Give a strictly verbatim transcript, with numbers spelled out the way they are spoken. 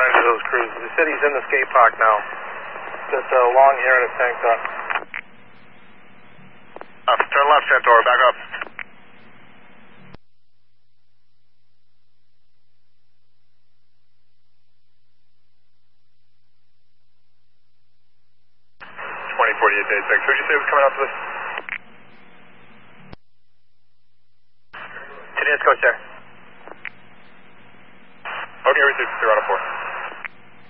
signs of those crews. They said he's in the skate park now. Got uh, long hair and a tank top. Uh, turn left, Centaur, back up. twenty forty-eight days six. Who'd you say was coming out to this? Today's coach there. Okay, received. Zero out of four.